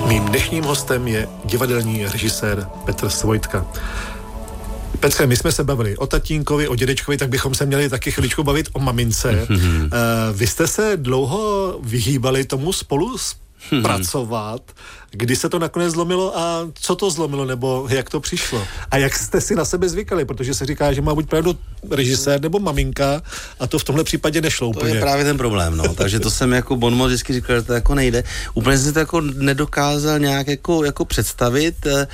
Mým dnešním hostem je divadelní režisér Petr Svojtka. Petře, my jsme se bavili o tatínkovi, o dědečkovi, tak bychom se měli taky chviličku bavit o mamince. Vy jste se dlouho vyhýbali tomu spolu pracovat, kdy se to nakonec zlomilo a co to zlomilo, nebo jak to přišlo? A jak jste si na sebe zvykali, protože se říká, že má buď pravdu režisér nebo maminka a to v tomhle případě nešlo úplně. To je právě ten problém, no. Takže to jsem jako bonmot vždycky říkal, že to jako nejde. Úplně jsem si to jako nedokázal nějak jako představit.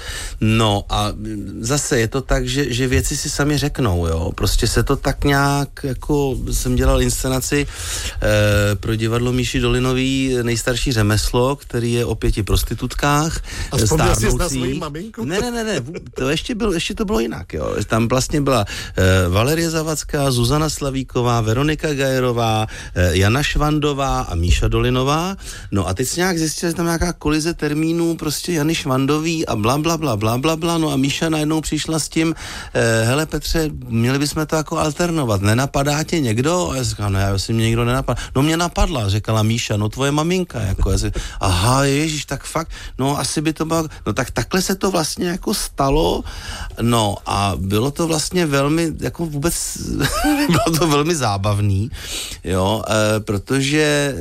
No a zase je to tak, že věci si sami řeknou, jo. Prostě se to tak nějak, jako jsem dělal inscenaci pro divadlo Míši Dolinový Nejstarší řemeslo, který je o 5 prostitutkách. A vzpomněl jsi na svoji maminku? Ne, to ještě to bylo jinak, jo. Tam vlastně byla Valerie Zavacká, Zuzana Slavíková, Veronika Gajerová, Jana Švandová a Míša Dolinová. No a teď si nějak zjistil, že tam nějaká kolize termínů prostě Jany Švandový a bla. No a Míša najednou přišla s tím, hele Petře, měli bychom to jako alternovat. Nenapadá tě někdo? A já říkám, no já si mě někdo nenapadá. No mě napadla, řekala Míša, no tvoje maminka, jako. Já si, aha, ježiš, tak fakt, no asi by to bylo, no tak takhle se to vlastně jako stalo, no a bylo to vlastně velmi, jako vůbec, bylo to velmi zábavný, jo, protože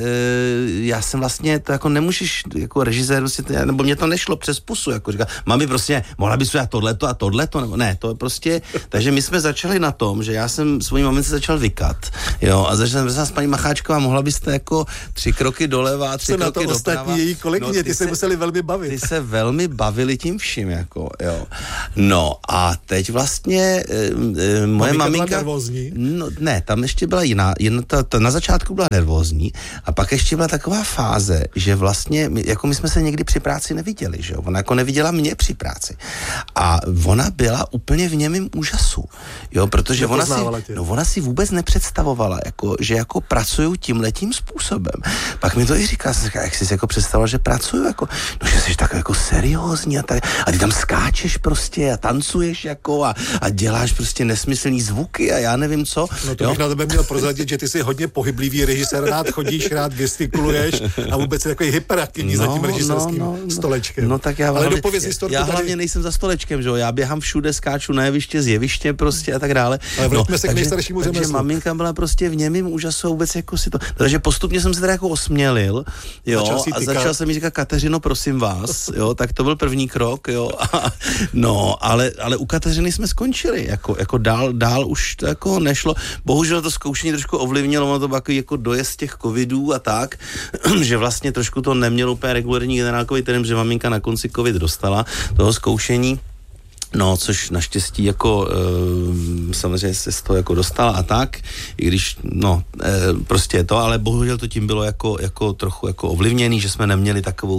já jsem vlastně, to jako nemůžeš, jako režisér, nebo mě to nešlo přes pusu, jako říká, mami prostě, mohla bys udělat tohleto a tohleto, nebo ne, to je prostě, takže my jsme začali na tom, že já jsem svojí mamince začal vykat, jo, a začal jsem s paní Macháčková, mohla byste jako 3 kroky doleva, 3 kroky doprava. Její kolegyně, no, ty se museli velmi bavit. Ty se velmi bavili tím vším, jako, jo. No a teď vlastně moje maminka... Byla nervózní? No, ne, tam ještě byla jiná. Na začátku byla nervózní a pak ještě byla taková fáze, že vlastně, jako my jsme se někdy při práci neviděli, že jo. Ona jako neviděla mě při práci. A ona byla úplně v němým úžasu, jo, protože ona si vůbec nepředstavovala, jako, že jako pracuju tímhletím způsobem. Pak mi to i říká, jak jsi jako představoval, že pracuju, jako, no, že jsi tak jako seriózní a ty tam skáčeš prostě a tancuješ jako a děláš prostě nesmyslný zvuky a já nevím co. No to bych na tebe měl prozradit, že ty jsi hodně pohyblivý režisér, rád chodíš, rád gestikuluješ a vůbec jsi takový hyperaktivní za tím režisérským stolečkem. No tak já hlavně nejsem za stolečkem, že jo, já běhám všude, skáču na jeviště, z jeviště prostě a tak dále. Ale vraťme se k nejstaršímu řemeslu. Takže maminka byla prostě v němým úžasu vůbec jako si to. Takže postupně jsem se teda jako osmělil, jo, a začal jsem jí říkat, Kateřino, prosím vás, jo, tak to byl první krok, jo. No, ale u Kateřiny jsme skončili, jako dál už to jako nešlo. Bohužel to zkoušení trošku ovlivnilo, ono to bylo jako dojezd těch covidů a tak, že vlastně trošku to nemělo úplně regulární generálkový termín, že maminka na konci covid dostala toho zkoušení. No, což naštěstí jako samozřejmě se z toho jako dostala a tak, i když, no, prostě je to, ale bohužel to tím bylo jako trochu jako ovlivněný, že jsme neměli takovou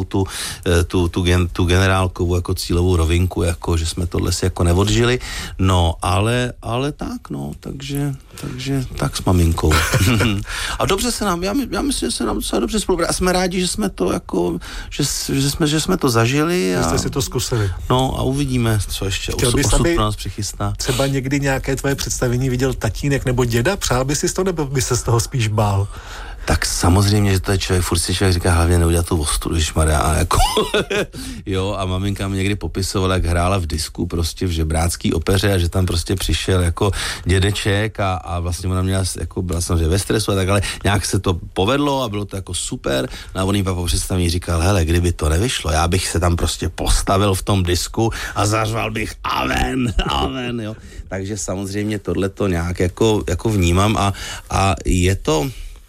tu generálkovou jako cílovou rovinku, jako, že jsme tohle si jako neodžili, no, ale tak, no, takže tak s maminkou. A dobře se nám, já myslím, že se nám docela dobře spolupracuje a jsme rádi, že jsme to jako, že jsme to zažili. A jste si to zkusili. No a uvidíme, co ještě osud pro nás přichystá. Třeba někdy nějaké tvoje představení viděl tatínek nebo děda? Přál by si to, nebo by se z toho spíš bál? Tak samozřejmě, že to je člověk, furt si člověk říká, hlavně neudělat tu ostudu, ježišmarja, a jako, jo, a maminka mi někdy popisovala, jak hrála v disku prostě v žebrácký opeře a že tam prostě přišel jako dědeček a vlastně ona měla, jako byla samozřejmě ve stresu a tak, ale nějak se to povedlo a bylo to jako super. No a on jí pak po představení říkal, hele, kdyby to nevyšlo, já bych se tam prostě postavil v tom disku a zařval bych amen, jo. Takže samozřejmě tohle to nějak jako vnímám a je to...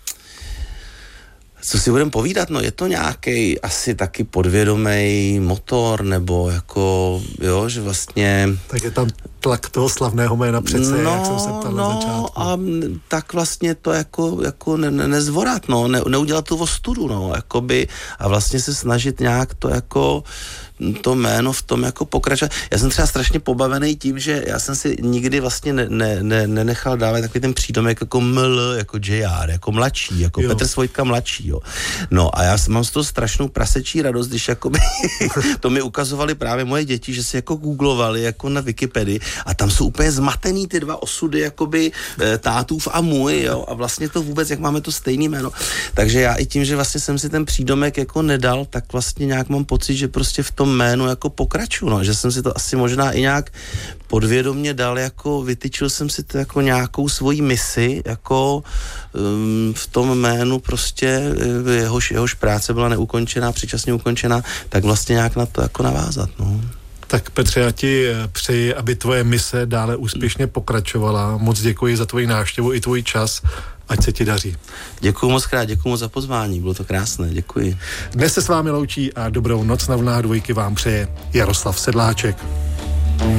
Co si budeme povídat, no je to nějaký asi taky podvědomý motor, nebo jako, jo, že vlastně... Tak je tam tlak toho slavného jména přece, jak jsem se ptal na začátku. No a tak vlastně to jako nezvorat, no, neudělat tu ostudu, no, jakoby, a vlastně se snažit nějak to jako... to jméno v tom jako pokračovat. Já jsem třeba strašně pobavený tím, že já jsem si nikdy vlastně nenechal dávat takový ten přídomek jako ML, jako JR, jako mladší, jako jo. Petr Svojtka mladší, jo. No a já mám z toho strašnou prasečí radost, když jakoby to mi ukazovali právě moje děti, že si jako googlovali jako na Wikipedii a tam jsou úplně zmatený ty dva osudy, jakoby tátův a můj, jo, a vlastně to vůbec, jak máme to stejný jméno. Takže já i tím, že vlastně jsem si ten přídomek jako nedal, tak vlastně nějak mám pocit, že prostě v tom jménu jako pokračuju, no, že jsem si to asi možná i nějak podvědomě dal, jako vytyčil jsem si to jako nějakou svoji misi, jako v tom jménu prostě jehož práce byla neukončená, předčasně ukončená, tak vlastně nějak na to jako navázat, no. Tak Petře, já ti přeji, aby tvoje mise dále úspěšně pokračovala. Moc děkuji za tvoji návštěvu i tvůj čas. Ať se ti daří. Děkuji moc krát, děkuji moc za pozvání, bylo to krásné, děkuji. Dnes se s vámi loučí a dobrou noc na vlnách Dvojky vám přeje Jaroslav Sedláček.